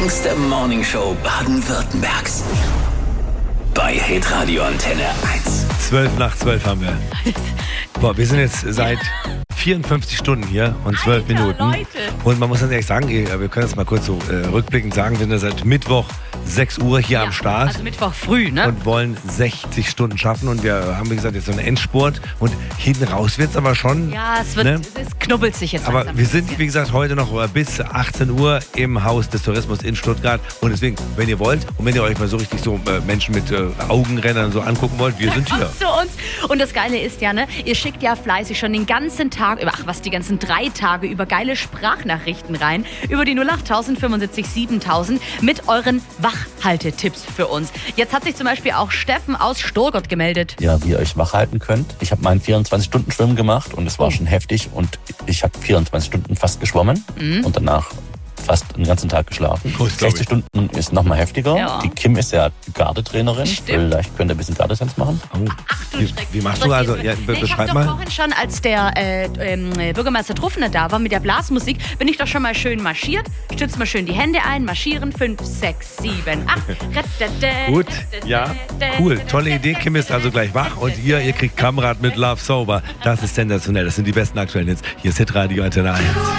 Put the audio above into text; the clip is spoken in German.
längste Morningshow Baden-Württembergs. Bei Hitradio Antenne 1. 11:12 haben wir. Boah, wir sind jetzt seit 54 Stunden hier und 12 Minuten. Leute. Und man muss ganz ehrlich sagen, wir können das mal kurz so rückblickend sagen, wir sind seit Mittwoch 6 Uhr hier am Start. Also Mittwoch früh, ne? Und wollen 60 Stunden schaffen. Und wir haben, wie gesagt, jetzt so einen Endspurt. Und hinten raus wird es aber schon. Ja, es wird, ne? es knubbelt sich jetzt Aber langsam. wir sind, wie gesagt, heute noch bis 18 Uhr im Haus des Tourismus in Stuttgart. Und deswegen, wenn ihr wollt und wenn ihr euch mal so richtig so Menschen mit Augenrändern so angucken wollt, wir sind hier. Zu uns. Und das Geile ist ja, ne, ihr schickt ja fleißig schon den ganzen Tag über, die ganzen 3 Tage über geile Sprachnachrichten rein, über die 08000 75 7000 mit euren Wachhaltetipps für uns. Jetzt hat sich zum Beispiel auch Steffen aus Stuttgart gemeldet. Ja, wie ihr euch wach halten könnt. Ich habe meinen 24-Stunden-Schwimmen gemacht und es war schon heftig und ich habe 24 Stunden fast geschwommen und danach fast den ganzen Tag geschlafen. Cool, 60 Stunden ist noch mal heftiger. Ja. Die Kim ist ja Gardetrainerin. Stimmt. Vielleicht könnt ihr ein bisschen Gardetanz machen. Oh. Ach du Schreck. Wie machst du also? Ja, ich habe beschreib doch mal. vorhin schon, als der Bürgermeister Truffner da war mit der Blasmusik, bin ich doch schon mal schön marschiert. Stützt mal schön die Hände ein, marschieren. 5, 6, 7, 8. Gut, ja, cool. Tolle Idee. Kim ist also gleich wach und ihr kriegt Kamerad mit Love Sober. Das ist sensationell. Das sind die besten aktuellen Hits. Hier ist Hitradio Antenne 1.